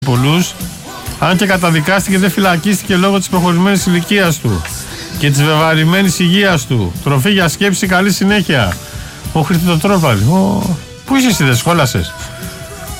πολλούς, αν και καταδικάστηκε δεν φυλακίστηκε λόγω της προχωρημένης ηλικίας του και της βεβαρημένης υγείας του. Τροφή για σκέψη, καλή συνέχεια. Ο Χριστοτρόπαλη. Πού είσαι εσύ, δεν σχόλασες?